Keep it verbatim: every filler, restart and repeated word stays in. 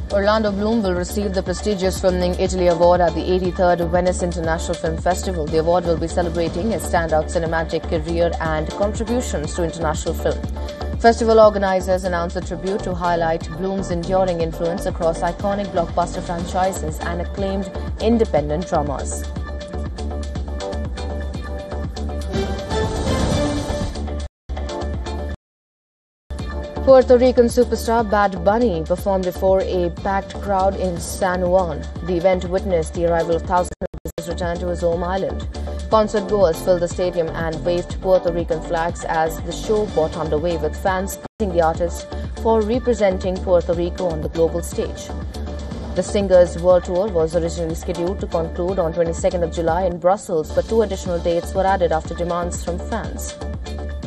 Orlando Bloom will receive the prestigious Filming Italy Award at the eighty-third Venice International Film Festival. The award will be celebrating his standout cinematic career and contributions to international film. Festival organizers announced a tribute to highlight Bloom's enduring influence across iconic blockbuster franchises and acclaimed independent dramas. Puerto Rican superstar Bad Bunny performed before a packed crowd in San Juan. The event witnessed the arrival of thousands of visitors return to his home island. Concert goers filled the stadium and waved Puerto Rican flags as the show got underway, with fans praising the artist for representing Puerto Rico on the global stage. The singer's world tour was originally scheduled to conclude on twenty-second of July in Brussels, but two additional dates were added after demands from fans.